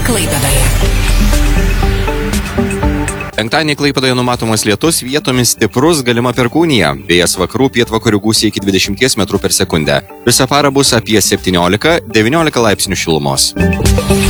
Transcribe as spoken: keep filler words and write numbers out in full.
Klaipėdoje. Penktadienį Klaipėdoje numatomas lietus, vietomis stiprus, galima perkūnija. Vėjas vakarų pietvakarių gūsiai iki dvidešimties metrų per sekundę. Visą parą bus apie septyniolika devyniolika laipsnių šilumos.